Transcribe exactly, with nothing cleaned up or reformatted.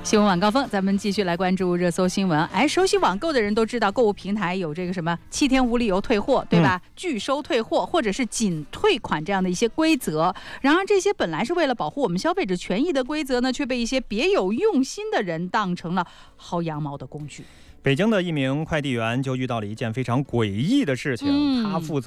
新闻晚高峰，咱们继续来关注热搜新闻。哎，熟悉网购的人都知道，购物平台有这个什么七天无理由退货，对吧？嗯、拒收退货或者是仅退款这样的一些规则。然而，这些本来是为了保护我们消费者权益的规则呢，却被一些别有用心的人当成了薅羊毛的工具。 北京的一名快递员就遇到了一件非常诡异的事情，嗯、他负责